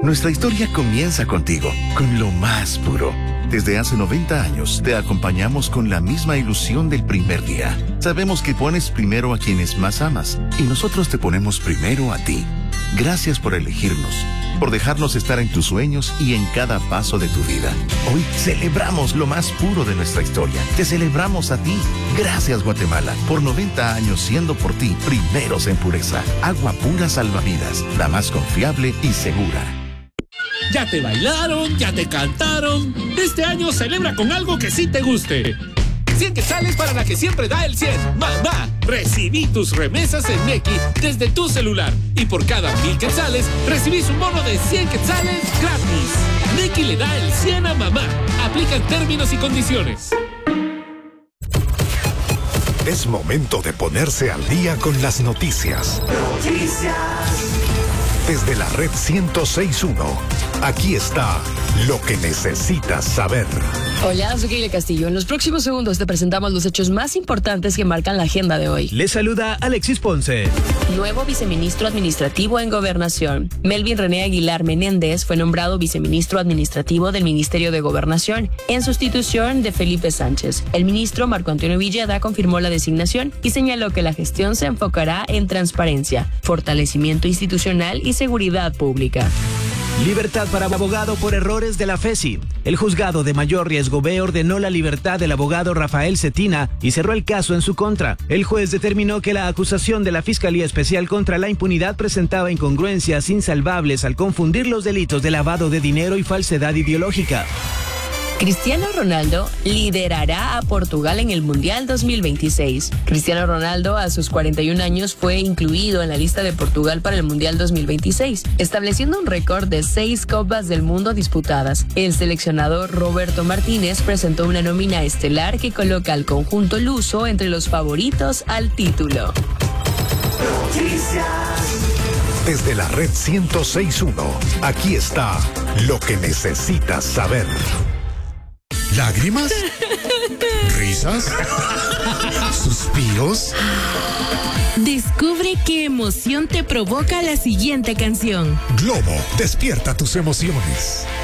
Nuestra historia comienza contigo, con lo más puro. Desde hace 90 años te acompañamos con la misma ilusión del primer día. Sabemos que pones primero a quienes más amas y nosotros te ponemos primero a ti. Gracias por elegirnos, por dejarnos estar en tus sueños y en cada paso de tu vida. Hoy celebramos lo más puro de nuestra historia. Te celebramos a ti. Gracias, Guatemala, por 90 años siendo por ti primeros en pureza. Agua pura salvavidas, la más confiable y segura. Ya te bailaron, ya te cantaron. Este año celebra con algo que sí te guste. 100 quetzales para la que siempre da el 100. Mamá, recibí tus remesas en Nequi desde tu celular. Y por cada 1000 quetzales, recibís un bono de 100 quetzales gratis. Nequi le da el 100 a mamá. Aplican términos y condiciones. Es momento de ponerse al día con las noticias. Desde la red 106.1, aquí está lo que necesitas saber. Hola, soy Keila Castillo. En los próximos segundos te presentamos los hechos más importantes que marcan la agenda de hoy. Les saluda Alexis Ponce. Nuevo viceministro administrativo en Gobernación. Melvin René Aguilar Menéndez fue nombrado viceministro administrativo del Ministerio de Gobernación en sustitución de Felipe Sánchez. El ministro Marco Antonio Villeda confirmó la designación y señaló que la gestión se enfocará en transparencia, fortalecimiento institucional y seguridad pública. Libertad para abogado por errores de la FESI. El juzgado de mayor riesgo B ordenó la libertad del abogado Rafael Cetina y cerró el caso en su contra. El juez determinó que la acusación de la Fiscalía Especial contra la Impunidad presentaba incongruencias insalvables al confundir los delitos de lavado de dinero y falsedad ideológica. Cristiano Ronaldo liderará a Portugal en el Mundial 2026. Cristiano Ronaldo, a sus 41 años, fue incluido en la lista de Portugal para el Mundial 2026, estableciendo un récord de 6 Copas del Mundo disputadas. El seleccionador Roberto Martínez presentó una nómina estelar que coloca al conjunto luso entre los favoritos al título. Desde la red 106.1, aquí está lo que necesitas saber. ¿Lágrimas? ¿Risas? ¿Suspiros? Descubre qué emoción te provoca la siguiente canción. Globo, despierta tus emociones.